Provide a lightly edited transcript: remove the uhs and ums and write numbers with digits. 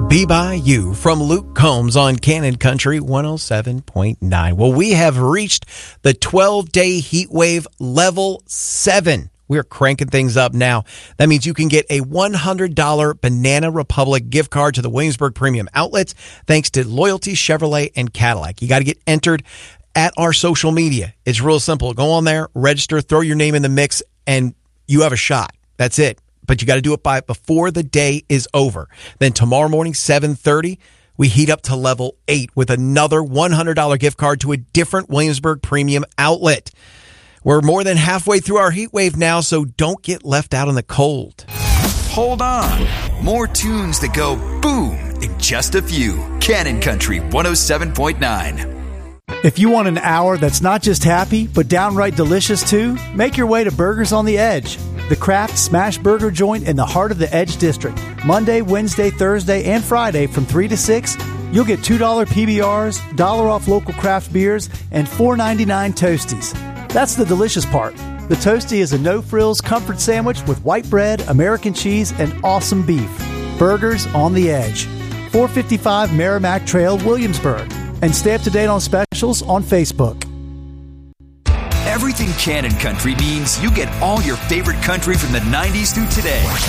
Be By You from Luke Combs on Cannon Country 107.9. Well, we have reached the 12-day heat wave level 7. We're cranking things up now. That means you can get a $100 Banana Republic gift card to the Williamsburg Premium Outlets thanks to Loyalty Chevrolet and Cadillac. You got to get entered at our social media. It's real simple. Go on there, register, throw your name in the mix, and you have a shot. That's it. But you got to do it before the day is over. Then tomorrow morning, 7:30, we heat up to level 8 with another $100 gift card to a different Williamsburg Premium Outlet. We're more than halfway through our heat wave now, so don't get left out in the cold. Hold on. More tunes that go boom in just a few. Cannon Country 107.9. If you want an hour that's not just happy, but downright delicious too, make your way to Burgers on the Edge, the Kraft Smash Burger joint in the heart of the Edge District. Monday, Wednesday, Thursday, and Friday from 3 to 6, you'll get $2 PBRs, $1 off local craft beers, and $4.99 Toasties. That's the delicious part. The Toasty is a no-frills comfort sandwich with white bread, American cheese, and awesome beef. Burgers on the Edge. 455 Merrimack Trail, Williamsburg. And stay up to date on specials on Facebook. Everything Cannon Country means you get all your favorite country from the 90s through today.